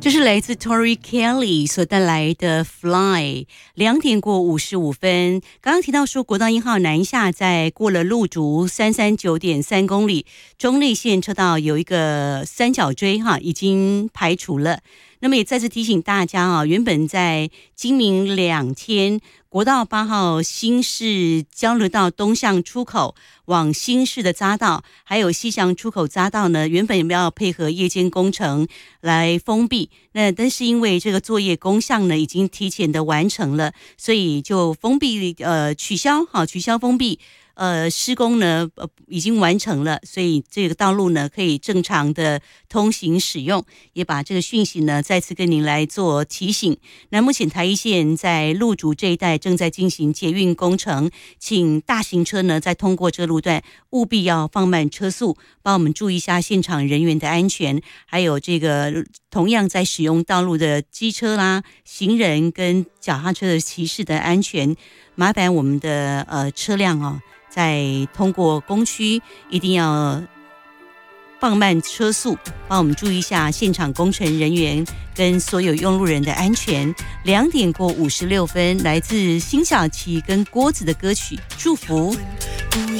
这是来自 Tori Kelly 所带来的 Fly。 2点过55分，刚刚提到说国道1号南下，在过了路竹 339.3 公里中内线车道有一个三角锥已经排除了。那么也再次提醒大家原本在今明2天国道8号新市交流道东向出口往新市的匝道，还有西向出口匝道呢，原本要配合夜间工程来封闭，那但是因为这个作业工项呢已经提前的完成了，所以就封闭取消封闭。施工呢已经完成了，所以这个道路呢可以正常的通行使用，也把这个讯息呢再次跟您来做提醒。那目前台一线在路竹这一带正在进行捷运工程，请大型车呢在通过这路段务必要放慢车速，帮我们注意一下现场人员的安全，还有这个同样在使用道路的机车啦、行人跟脚踏车的骑士的安全。麻烦我们的车辆在通过工区一定要放慢车速，帮我们注意一下现场工程人员跟所有用路人的安全。2点过56分，来自辛晓琪跟郭子的歌曲《祝福》。 不